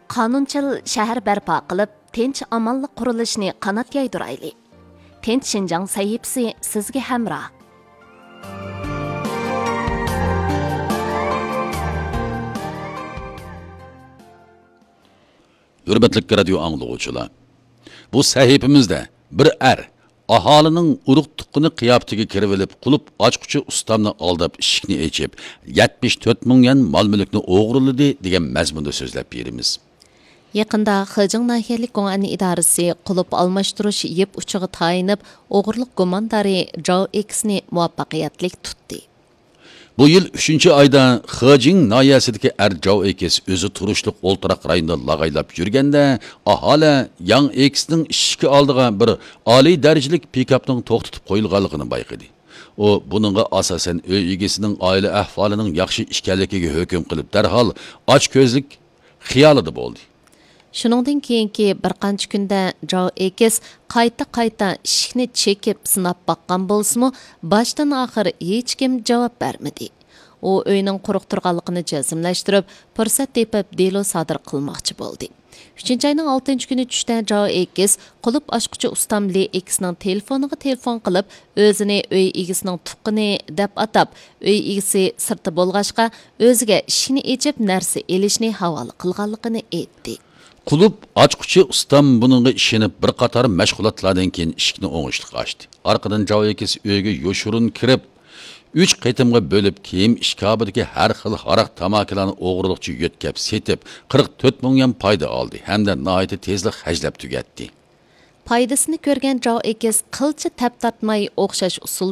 qonunchil shahar barpo qilib, tinch amonlik qurilishini qanot yaydirayli. Tinch Shinjang sahifasi sizga hamroh. Hürmetlik radyo anlıqçılar. Bu sahifimizde bir ahalining urug' tuqqini qiyofatiga kirib olib, qulub ochquchi ustamni aldab ishikni echib, 74 ming yuan mol-mulkni o'g'riladi degan mazmunda so'zlab beramiz. Yaqında Xijing nahiyalik Gong'an idorasi qulub almashtirish yeb uchiga tayinib, o'g'irlik gumondori Zhao Xni muvaffaqiyatli tutdi. Bu yil 3-oyda Xijing noyasidagi Zhao X o'zi turishliq o'ltiraq rayonda lag'aylab yurganda, aholi Yang Xning ishki oldiga bir oliy darajalik pikapning to'xtatib qo'yilganligini bayqadi. O buningga asosan uy egasining oila ahvolining yaxshi ekanligiga hukm qilib, darhol och ko'zlik xiyolida bo'ldi. Shuningdan keyingi bir qancha kunda Zhao X qayta ishikni chekib sinab baqqan bo'lsa-mu, boshdan oxir hech kim javob bermadi. U uyning quruq turganligini jazmlashtirib, fursat tepib delo sodir qilmoqchi bo'ldi. 3-oyning 6-kuni tushda Zhao X qulub ochquchi ustam Li Xning telefoniga telefon qilib, o'zini uy egasining tuqqini deb atab, uy egasi sirti bo'lg'ashqa o'ziga ishini echib narsa elishni havola qilganligini aytdi. Qulub ochquchi ustam buningga ishinib bir qator mashg'ulotlardan keyin ishikni o'ngishli ochdi. Orqadan Zhao X uyga yoshurun kirib, 3 qaytimga bo'lib kiyim ishkabidagi har xil haraq tamakilarni o'g'rilikchi yo'tkab setib 44 ming yuan foyda oldi hamda nihoyat tezlik hajlab tugatdi. Foydasini ko'rgan Zhao X qilcha tap tortmay o'xshash usul